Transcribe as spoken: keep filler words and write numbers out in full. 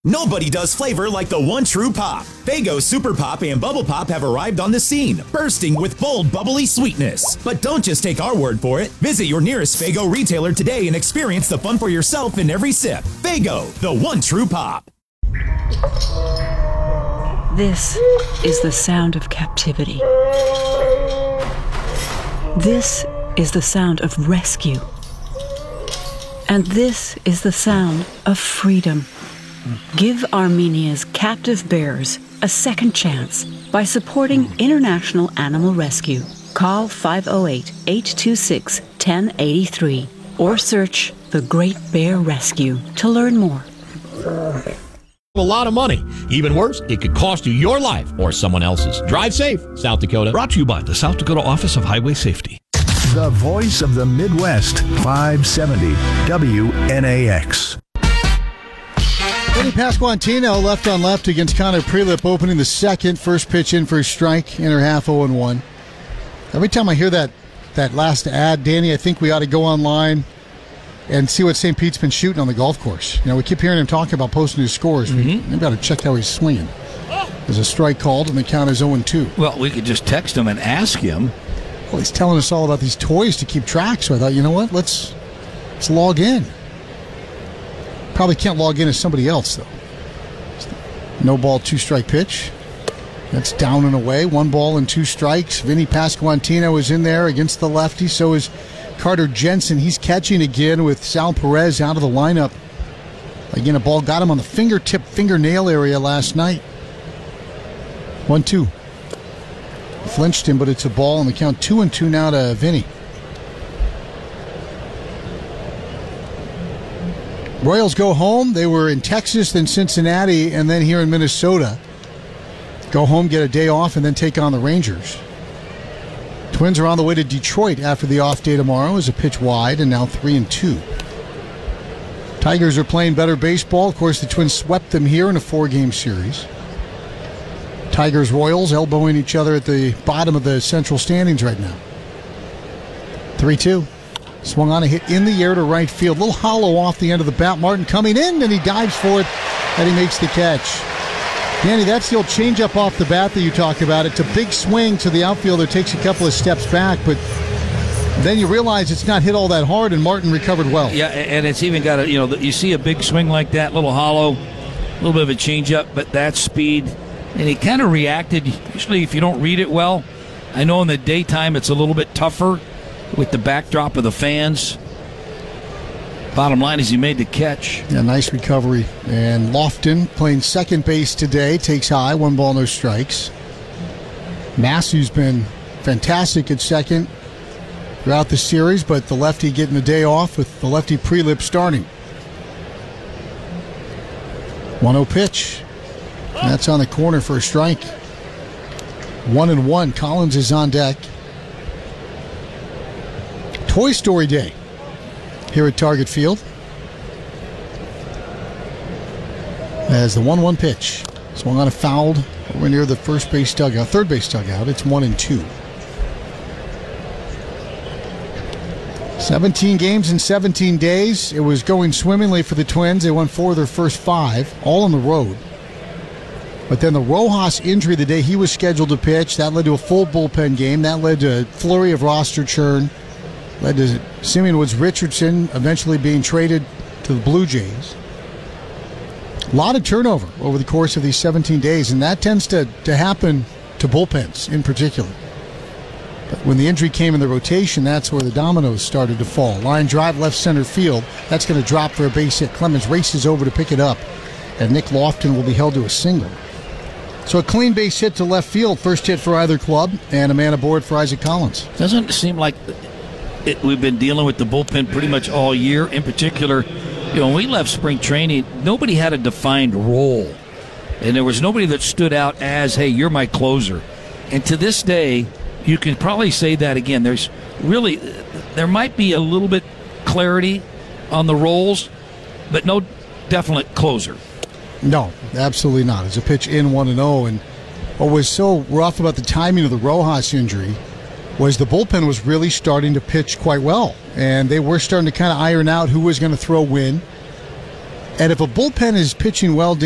Nobody does flavor like the one true pop. Faygo Super Pop and Bubble Pop have arrived on the scene, bursting with bold, bubbly sweetness. But don't just take our word for it. Visit your nearest Faygo retailer today and experience the fun for yourself in every sip. Faygo, the one true pop. This is the sound of captivity. This is the sound of rescue. And this is the sound of freedom. Give Armenia's captive bears a second chance by supporting International Animal Rescue. Call five oh eight, eight two six, one oh eight three or search The Great Bear Rescue to learn more. A lot of money. Even worse, it could cost you your life or someone else's. Drive safe, South Dakota. Brought to you by the South Dakota Office of Highway Safety. The voice of the Midwest, five seventy W N A X. Vinny Pasquantino left on left against Connor Prelip, opening the second. First pitch in for a strike, inner half oh and one. Every time I hear that that last ad, Danny, I think we ought to go online and see what Saint Pete's been shooting on the golf course. You know, we keep hearing him talking about posting his scores. Mm-hmm. Maybe ought to check how he's swinging. There's a strike called, and the count is oh and two. Well, we could just text him and ask him. Well, he's telling us all about these toys to keep track, so I thought, you know what, let's let's log in. Probably can't log in as somebody else, though. No ball, two strike pitch. That's down and away. One ball and two strikes. Vinny Pasquantino is in there against the lefty. So is Carter Jensen. He's catching again with Sal Perez out of the lineup. Again, a ball got him on the fingertip, fingernail area last night. One, two. Flinched him, but it's a ball, and the count two and two now to Vinny. Royals go home. They were in Texas, then Cincinnati, and then here in Minnesota. Go home, get a day off, and then take on the Rangers. Twins are on the way to Detroit after the off day tomorrow as a pitch wide, and now three and two. Tigers are playing better baseball. Of course, the Twins swept them here in a four-game series. Tigers, Royals elbowing each other at the bottom of the central standings right now. three two. Swung on a hit in the air to right field. A little hollow off the end of the bat. Martin coming in, and he dives for it, and he makes the catch. Danny, that's the old changeup off the bat that you talk about. It's a big swing to the outfielder, takes a couple of steps back, but then you realize it's not hit all that hard, and Martin recovered well. Yeah, and it's even got a, you know, you see a big swing like that, little hollow, a little bit of a changeup, but that speed, and he kind of reacted. Usually, if you don't read it well, I know in the daytime it's a little bit tougher with the backdrop of the fans. Bottom line is he made the catch. Yeah, nice recovery. And Lofton playing second base today, takes high, one ball, no strikes. Massey's been fantastic at second throughout the series, but the lefty getting the day off with the lefty Prelip starting. one oh pitch. And that's on the corner for a strike. One and one. Collins is on deck. Toy Story Day here at Target Field. As the one one pitch swung on a fouled over near the first base dugout, third base dugout. It's one and two. seventeen games in seventeen days. It was going swimmingly for the Twins. They won four of their first five, all on the road. But then the Rojas injury the day he was scheduled to pitch, that led to a full bullpen game. That led to a flurry of roster churn. Led to Simeon Woods Richardson eventually being traded to the Blue Jays. A lot of turnover over the course of these seventeen days, and that tends to, to happen to bullpens in particular. But when the injury came in the rotation, that's where the dominoes started to fall. Line drive left center field. That's going to drop for a base hit. Clemens races over to pick it up, and Nick Lofton will be held to a single. So a clean base hit to left field. First hit for either club, and a man aboard for Isaac Collins. Doesn't it seem like it, we've been dealing with the bullpen pretty much all year? In particular, you know, when we left spring training, nobody had a defined role. And there was nobody that stood out as, hey, you're my closer. And to this day, you can probably say that again. There's really, there might be a little bit clarity on the roles, but no definite closer. No, absolutely not. It's a pitch in one and oh. And what was so rough about the timing of the Rojas injury was the bullpen was really starting to pitch quite well. And they were starting to kind of iron out who was going to throw when. And if a bullpen is pitching well,